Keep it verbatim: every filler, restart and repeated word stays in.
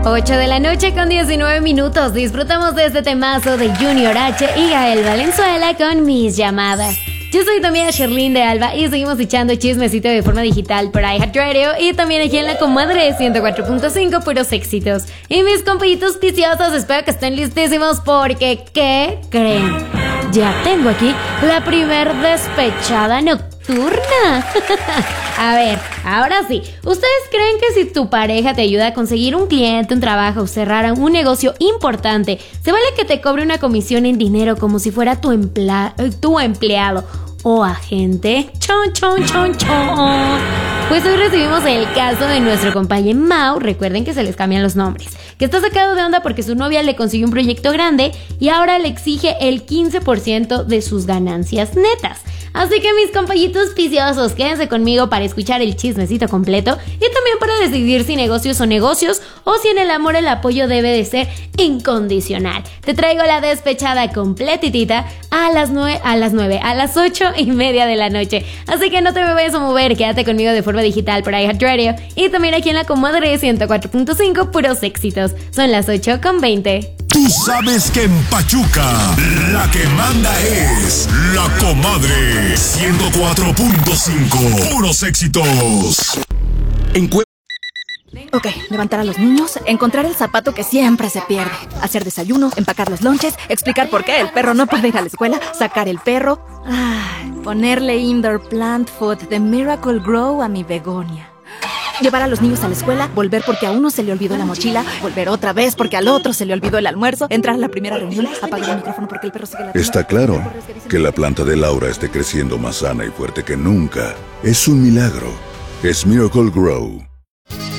ocho de la noche con diecinueve minutos. Disfrutamos de este temazo de Junior H y Gael Valenzuela con Mis Llamadas. Yo soy tu amiga Sherlyn de Alba y seguimos echando chismecito de forma digital por iHeartRadio y también aquí en La Comadre ciento cuatro punto cinco, puros éxitos. Y mis compañitos viciosos, espero que estén listísimos porque ¿qué creen? Ya tengo aquí la primer despechada nocturna. A ver, ahora sí, ¿ustedes creen que si tu pareja te ayuda a conseguir un cliente, un trabajo o cerrar un negocio importante, se vale que te cobre una comisión en dinero como si fuera tu, empla- tu empleado o agente? Chon, chon, chon, chon. Pues hoy recibimos el caso de nuestro compañero Mau, recuerden que se les cambian los nombres, que está sacado de onda porque su novia le consiguió un proyecto grande y ahora le exige el quince por ciento de sus ganancias netas. Así que mis compañitos viciosos, quédense conmigo para escuchar el chismecito completo y también para decidir si negocios son negocios o si en el amor el apoyo debe de ser incondicional. Te traigo la despechada completitita a las nueve, a las nueve, a las ocho y media de la noche. Así que no te me vayas a mover, quédate conmigo de forma digital por iHeartRadio y también aquí en La Comadre ciento cuatro punto cinco, puros éxitos. Son las ocho con veinte. Tú sabes que en Pachuca la que manda es La Comadre ciento cuatro punto cinco, puros éxitos. Encue- Ok, levantar a los niños, encontrar el zapato que siempre se pierde, hacer desayuno, empacar los lonches, explicar por qué el perro no puede ir a la escuela, sacar el perro, ay, ponerle indoor plant food de Miracle Grow a mi begonia. Llevar a los niños a la escuela, volver porque a uno se le olvidó la mochila, volver otra vez porque al otro se le olvidó el almuerzo, entrar a la primera reunión, apagar el micrófono porque el perro sigue la... Está claro que la planta de Laura esté creciendo más sana y fuerte que nunca. Es un milagro. Es Miracle Grow.